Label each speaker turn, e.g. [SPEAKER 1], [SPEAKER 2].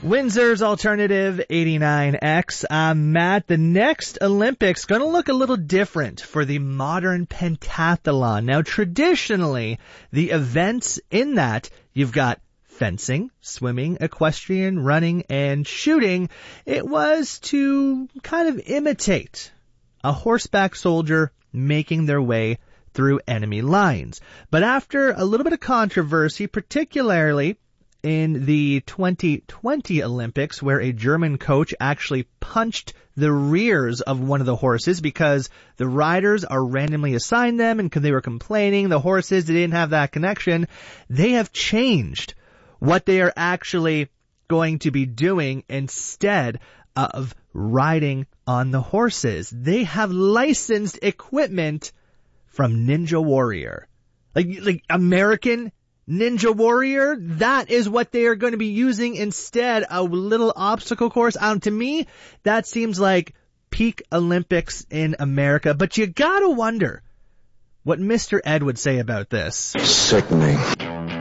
[SPEAKER 1] Windsor's Alternative 89X. I'm Matt. The next Olympics going to look a little different for the modern pentathlon. Now, traditionally, the events in that, you've got fencing, swimming, equestrian, running, and shooting. It was to kind of imitate a horseback soldier making their way through enemy lines. But after a little bit of controversy, particularly in the 2020 Olympics, where a German coach actually punched the rears of one of the horses because the riders are randomly assigned them, and because they were complaining, the horses, they didn't have that connection, they have changed what they are actually going to be doing instead of riding on the horses. They have licensed equipment from Ninja Warrior. Like American Ninja Warrior, that is what they are going to be using instead, a little obstacle course. To me, that seems like peak Olympics in America, but you gotta wonder what Mr. Ed would say about this.
[SPEAKER 2] Sickening.